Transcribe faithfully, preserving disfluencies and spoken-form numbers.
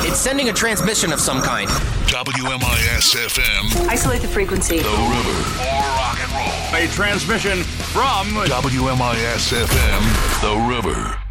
It's sending a transmission of some kind. W M I S F M. Isolate the frequency. The River. More rock and roll. A transmission from W M I S F M. The River.